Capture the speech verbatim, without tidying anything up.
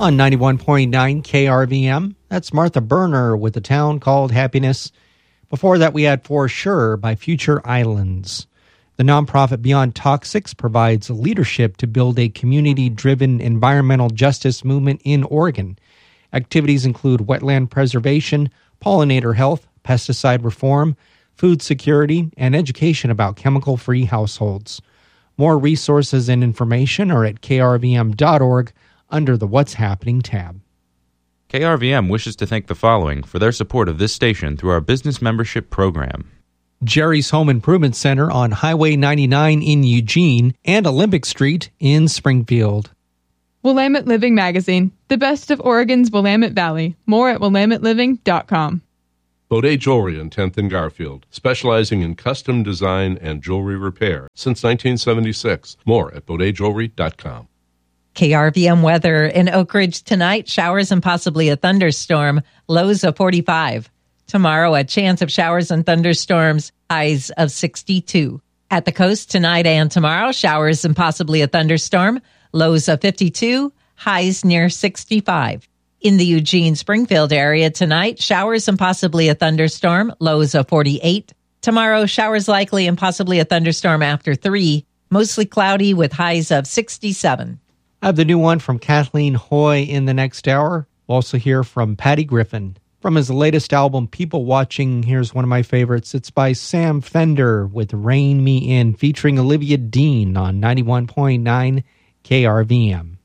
On ninety-one point nine K R V M, that's Martha Berner with A Town Called Happiness. Before that, we had For Sure by Future Islands. The nonprofit Beyond Toxics provides leadership to build a community-driven environmental justice movement in Oregon. Activities include wetland preservation, pollinator health, pesticide reform, food security, and education about chemical-free households. More resources and information are at k r v m dot org under the What's Happening tab. K R V M wishes to thank the following for their support of this station through our business membership program. Jerry's Home Improvement Center on Highway ninety-nine in Eugene and Olympic Street in Springfield. Willamette Living Magazine, the best of Oregon's Willamette Valley. More at willamette living dot com. Baudet Jewelry on tenth and Garfield, specializing in custom design and jewelry repair since nineteen seventy-six. More at baudet jewelry dot com. K R V M weather in Oak Ridge tonight, showers and possibly a thunderstorm, lows of forty-five. Tomorrow, a chance of showers and thunderstorms, highs of sixty-two. At the coast tonight and tomorrow, showers and possibly a thunderstorm, lows of fifty-two, highs near sixty-five. In the Eugene-Springfield area tonight, showers and possibly a thunderstorm, lows of forty-eight. Tomorrow, showers likely and possibly a thunderstorm after three, mostly cloudy with highs of sixty-seven. I have the new one from Kathleen Hoy in the next hour. We'll also hear from Patty Griffin. From his latest album, People Watching, here's one of my favorites. It's by Sam Fender with Rein Me In, featuring Olivia Dean on ninety-one point nine K R V M.